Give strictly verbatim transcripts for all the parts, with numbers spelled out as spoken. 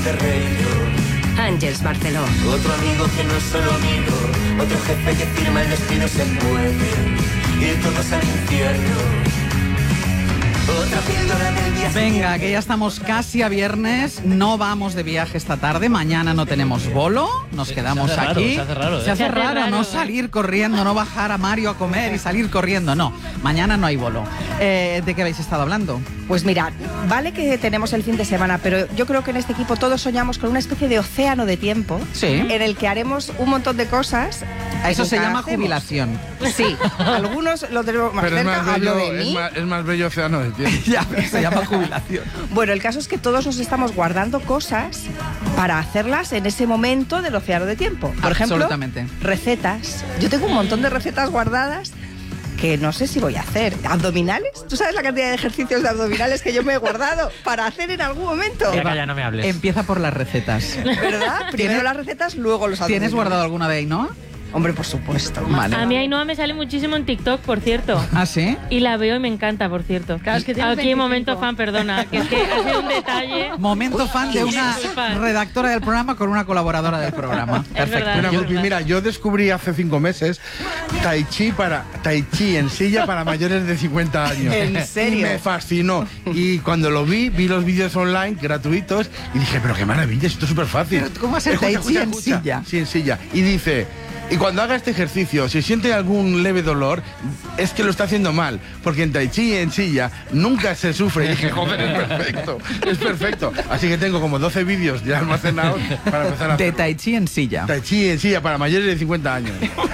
Ferreiro. Ángeles Barceló. Otro amigo que no es solo amigo, otro jefe que firma el destino se puede ir todos al infierno. Otra píldora del día Venga, siguiente. que ya estamos casi a viernes, no vamos de viaje esta tarde, mañana no tenemos bolo, nos quedamos se hace aquí. raro, se hace raro, ¿eh? Se hace Se hace raro raro, no ¿eh? salir corriendo, no bajar a Mario a comer y salir corriendo, no. Mañana no hay bolo. Eh, ¿De qué habéis estado hablando? Pues mira, vale que tenemos el fin de semana, pero yo creo que en este equipo todos soñamos con una especie de océano de tiempo Sí. en el que haremos un montón de cosas. que Eso se nunca llama hacemos. jubilación. Sí, algunos lo tenemos más Pero es cerca, más, hablo bello, de es, mí. más, es más bello océano del tiempo. Ya, se llama jubilación. Bueno, el caso es que todos nos estamos guardando cosas para hacerlas en ese momento del océano de tiempo. Por ejemplo, Absolutamente. recetas. Yo tengo un montón de recetas guardadas que no sé si voy a hacer. ¿Abdominales? ¿Tú sabes la cantidad de ejercicios de abdominales que yo me he guardado para hacer en algún momento? Ya, calla, no me hables. Empieza por las recetas. ¿Verdad? Primero las recetas, luego los abdominales. ¿Tienes guardado alguna de Ainhoa? Hombre, por supuesto. Vale. A mí Ainhoa me sale muchísimo en TikTok, por cierto. ¿Ah, sí? Y la veo y me encanta, por cierto. Claro, es que tienes Aquí veinticinco. momento fan, perdona, que es que ha sido un detalle. Momento fan de una Disculpa. redactora del programa con una colaboradora del programa. Es verdad. Mira, es Gupi, verdad. mira, yo descubrí hace cinco meses Tai Chi para Tai Chi en silla para mayores de cincuenta años. ¿En serio? Y me fascinó. Y cuando lo vi, vi los vídeos online gratuitos y dije, pero qué maravilla, esto es súper fácil. Pero ¿cómo hacer Tai Chi en silla? Sí, en silla. Y dice, y cuando haga este ejercicio, si siente algún leve dolor, es que lo está haciendo mal. Porque en Tai Chi en silla nunca se sufre. Y dije, joder, es perfecto. Es perfecto. Así que tengo como doce vídeos ya almacenados para empezar a De hacerlo. Tai Chi en silla. Tai Chi en silla para mayores de cincuenta años.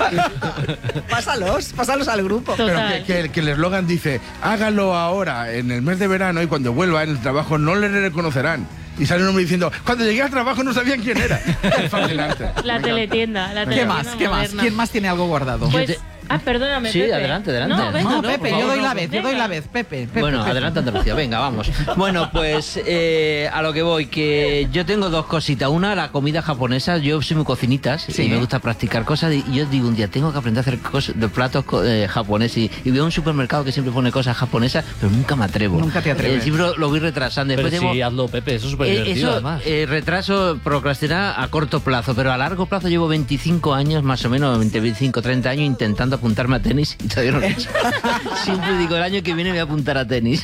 Pásalos, pásalos al grupo. Pero Total. que, que- que el eslogan dice, hágalo ahora, en el mes de verano, y cuando vuelva en el trabajo no le reconocerán. Y sale un hombre diciendo, cuando llegué al trabajo no sabían quién era. Es fascinante. La Me encanta. teletienda, la ¿Qué teletienda más? ¿Qué más? moderna. ¿Quién más tiene algo guardado? Pues, ah, perdóname, Sí, Pepe. adelante, adelante. No, venga, No, no, Pepe, por yo favor, doy la no. vez, yo doy la vez, Pepe. Pepe, Bueno, Pepe. adelante Andalucía, venga, vamos. Bueno, pues eh, a lo que voy, que yo tengo dos cositas. Una, la comida japonesa. Yo soy muy cocinitas Sí. y me gusta practicar cosas. Y yo digo un día, tengo que aprender a hacer cosas de platos co- eh, japoneses. Y, y veo un supermercado que siempre pone cosas japonesas, pero nunca me atrevo. Nunca te atreves. Eh, siempre lo, lo voy retrasando. Pero Después sí, tengo- hazlo, Pepe, eso es súper eh, divertido, eso, además. eh, retraso, procrastinar a corto plazo, pero a largo plazo llevo veinticinco años, más o menos, veinte, veinticinco, treinta años intentando apuntarme a tenis y todavía no lo he hecho. Siempre digo, el año que viene me voy a apuntar a tenis.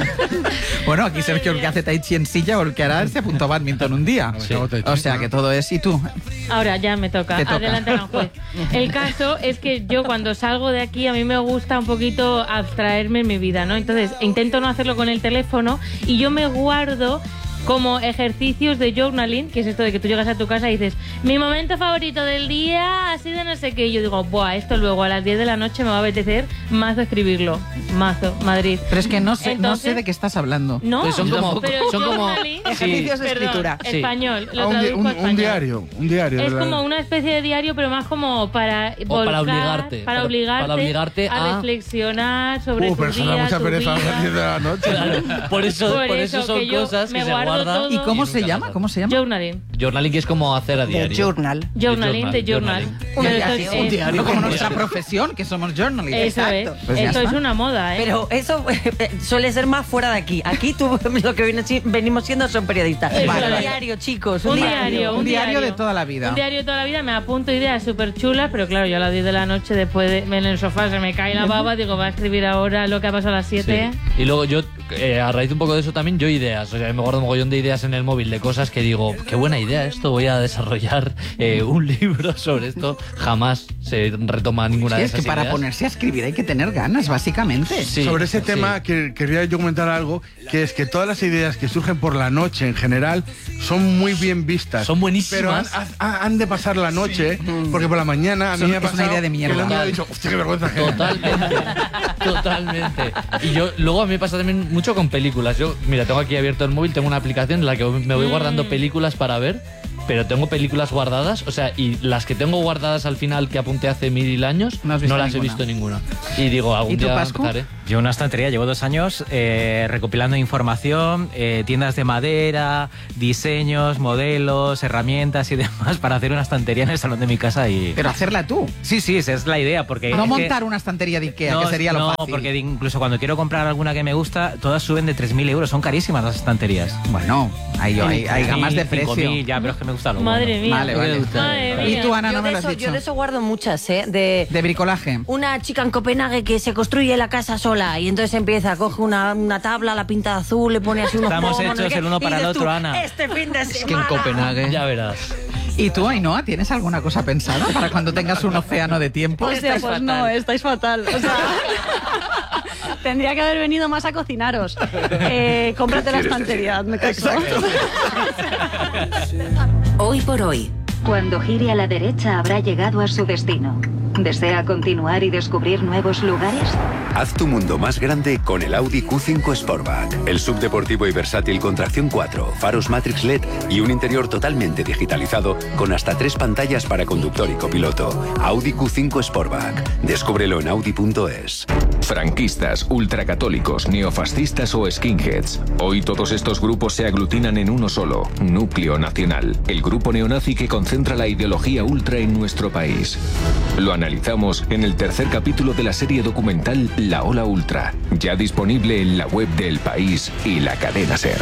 Bueno, aquí Sergio, el que hace Tai Chi en silla, o el que hará, se apuntó a badminton un día. Sí. O sea, que todo es... ¿Y tú? Ahora ya me toca. Te toca. Adelante, Aranjuez. El caso es que yo cuando salgo de aquí a mí me gusta un poquito abstraerme en mi vida, ¿no? Entonces intento no hacerlo con el teléfono y yo me guardo como ejercicios de journaling, que es esto de que tú llegas a tu casa y dices, mi momento favorito del día ha sido no sé qué. Y yo digo, buah, esto luego a las diez de la noche me va a apetecer mazo escribirlo. Mazo, Madrid. Pero es que no sé, no Entonces- sé de qué estás hablando. No, Pues son como- pero son como- journaling- Ejercicios de Perdón, escritura. Sí. español, Ah, lo un, di- traduzco un- a un español. diario, un diario. Es de la- como una especie de diario, pero más como para O para volcar, obligarte, para, para- obligarte, para obligarte a, a- reflexionar sobre Uh, tu pero eso da día, mucha tu pereza a vida. las diez de la noche. Claro, por eso, Por por eso eso son que yo cosas me que se guardo guardan. todo. ¿Y cómo y se nunca llama? pasan. ¿Cómo se llama? Journaling. Journaling, que es como hacer a De diario. journal. Journaling de journal. journaling. Un Pero diario, esto un es- diario como un nuestra diario. profesión, que somos journalists. Eso Exacto. es. Pues ya Esto es está. una moda, ¿eh? Pero eso eh, suele ser más fuera de aquí. Aquí tú lo que viene, si- venimos siendo son periodistas. Eso Un es. diario, chicos. Un diario, un diario de toda la vida. Un diario de toda la vida, me apunto ideas súper chulas, pero claro, yo a las diez de la noche, después de en el sofá se me cae la baba, digo, va a escribir ahora lo que ha pasado a las siete. Sí. Y luego yo, eh, a raíz un poco de eso también, yo ideas. O sea, me guardo un mogollón de ideas en el móvil, de cosas que digo, qué buena idea esto, voy a desarrollar eh, un libro sobre esto. Jamás se retoma ninguna Sí, de es esas que para ideas. ponerse a escribir hay que tener ganas, básicamente. Sí, Sobre ese sí. tema que quería yo comentar algo, que es que todas las ideas que surgen por la noche en general son muy bien vistas. Son buenísimas. Pero han, han- han de pasar la noche, porque por la mañana a mí Son- me ha es una pasado idea de mierda. que el hombre ha dicho, hostia, qué vergüenza ajena". Totalmente, totalmente. Y yo, luego a mí me pasa también mucho con películas. Yo, mira, tengo aquí abierto el móvil, tengo una aplicación en la que me voy guardando películas para ver, pero tengo películas guardadas, o sea, y las que tengo guardadas al final que apunté hace mil años, No no, has visto las he ninguna. visto ninguna. Y digo, algún ¿Y tú, día Pascu? empezaré. Yo una estantería, llevo dos años eh, recopilando información, eh, tiendas de madera, diseños, modelos, herramientas y demás para hacer una estantería en el salón de mi casa y... Pero hacerla tú. Sí, sí, esa es la idea, porque... No es montar que... una estantería de Ikea, No, que sería lo no, fácil. porque incluso cuando quiero comprar alguna que me gusta, todas suben de tres mil euros, son carísimas las estanterías. Bueno, hay, hay, hay gamas de cinco precio. mil, ya, pero es que me gusta lo Madre bueno. mía. Vale, vale. Madre mía. Y tú, Ana, yo no me de lo has eso, dicho. Yo de eso guardo muchas, ¿eh? De, De bricolaje. una chica en Copenhague que se construye la casa sola y entonces empieza, coge una, una tabla, la pinta de azul, le pone así unos Estamos pomos, no sé hechos qué, el uno y para el dices otro, tú, Ana. Este fin de semana. Es que en Copenhague... Ya verás. ¿Y tú, Ainhoa, tienes alguna cosa pensada para cuando tengas un océano de tiempo? Hostia, pues no, estáis fatal. O sea, tendría que haber venido más a cocinaros. Eh, cómprate la estantería, hazme caso. Hoy por hoy. Cuando gire a la derecha habrá llegado a su destino. ¿Desea continuar y descubrir nuevos lugares? Haz tu mundo más grande con el Audi Q cinco Sportback. El subdeportivo y versátil con tracción cuatro, faros Matrix L E D y un interior totalmente digitalizado con hasta tres pantallas para conductor y copiloto. Audi Q cinco Sportback. Descúbrelo en audi punto es. Franquistas, ultracatólicos, neofascistas o skinheads. Hoy todos estos grupos se aglutinan en uno solo, Núcleo Nacional, el grupo neonazi que concentra la ideología ultra en nuestro país. Lo analizamos en el tercer capítulo de la serie documental La Ola Ultra, ya disponible en la web de El País y la cadena SER.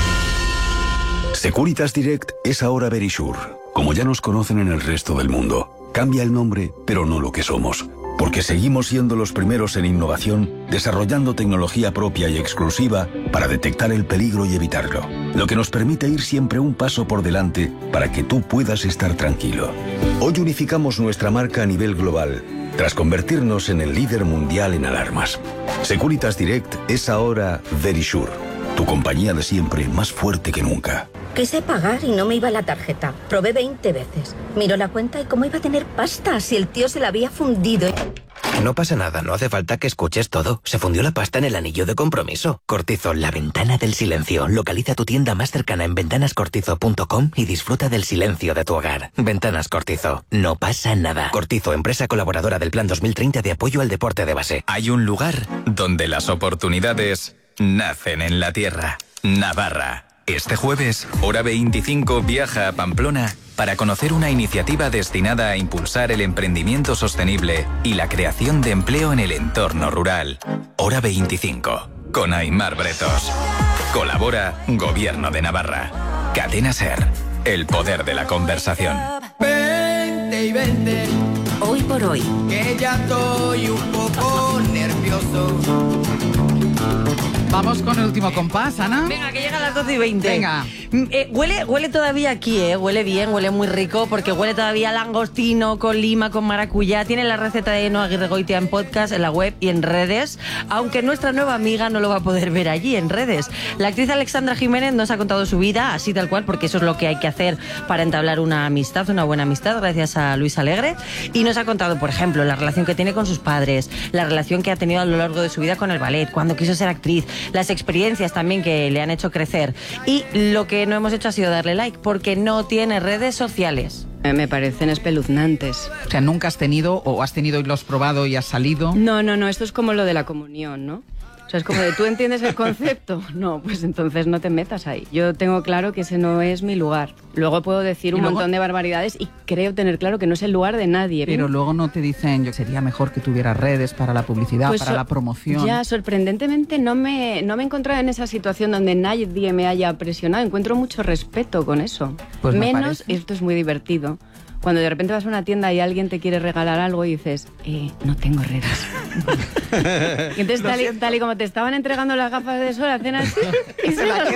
Securitas Direct es ahora Verisure, como ya nos conocen en el resto del mundo. Cambia el nombre, pero no lo que somos. Porque seguimos siendo los primeros en innovación, desarrollando tecnología propia y exclusiva para detectar el peligro y evitarlo. Lo que nos permite ir siempre un paso por delante para que tú puedas estar tranquilo. Hoy unificamos nuestra marca a nivel global, tras convertirnos en el líder mundial en alarmas. Securitas Direct es ahora Verisure, tu compañía de siempre más fuerte que nunca. Quise pagar y no me iba la tarjeta. Probé veinte veces. Miró la cuenta y cómo iba a tener pasta si el tío se la había fundido. No pasa nada, no hace falta que escuches todo. Se fundió la pasta en el anillo de compromiso. Cortizo, la ventana del silencio. Localiza tu tienda más cercana en ventanas cortizo punto com y disfruta del silencio de tu hogar. Ventanas Cortizo, no pasa nada. Cortizo, empresa colaboradora del Plan dos mil treinta de apoyo al deporte de base. Hay un lugar donde las oportunidades nacen en la tierra. Navarra. Este jueves, Hora veinticinco viaja a Pamplona para conocer una iniciativa destinada a impulsar el emprendimiento sostenible y la creación de empleo en el entorno rural. Hora veinticinco, con Aimar Bretos. Colabora Gobierno de Navarra. Cadena SER, el poder de la conversación. Vente y vente. Hoy por hoy. Que ya estoy un poco nervioso. Vamos con el último compás, Ana. Venga, que llega a las doce y veinte. Venga. Eh, huele, huele todavía aquí, ¿eh? Huele bien, huele muy rico, porque huele todavía a langostino, con lima, con maracuyá. Tiene la receta de Ainhoa Aguirregoitia en podcast, en la web y en redes, aunque nuestra nueva amiga no lo va a poder ver allí, en redes. La actriz Alexandra Jiménez nos ha contado su vida, así tal cual, porque eso es lo que hay que hacer para entablar una amistad, una buena amistad, gracias a Luis Alegre. Y nos ha contado, por ejemplo, la relación que tiene con sus padres, la relación que ha tenido a lo largo de su vida con el ballet, cuando quiso ser actriz, las experiencias también que le han hecho crecer. Y lo que no hemos hecho ha sido darle like, porque no tiene redes sociales. Me parecen espeluznantes. O sea, ¿nunca has tenido o has tenido y lo has probado y has salido? No, no, no, esto es como lo de la comunión, ¿no? O sea, es como de, ¿tú entiendes el concepto? No, pues entonces no te metas ahí. Yo tengo claro que ese no es mi lugar. Luego puedo decir un luego, montón de barbaridades y creo tener claro que no es el lugar de nadie. Pero luego no te dicen, yo sería mejor que tuvieras redes para la publicidad, pues para so- la promoción. Ya, sorprendentemente no me, no me he encontrado en esa situación donde nadie me haya presionado. Encuentro mucho respeto con eso. Pues me Menos, parece. y esto es muy divertido, cuando de repente vas a una tienda y alguien te quiere regalar algo y dices, eh, no tengo redes. Y entonces, tal y, tal y como te estaban entregando las gafas de sol, hacen así y se las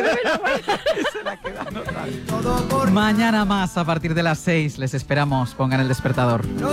Mañana más a partir de las seis les esperamos. Pongan el despertador.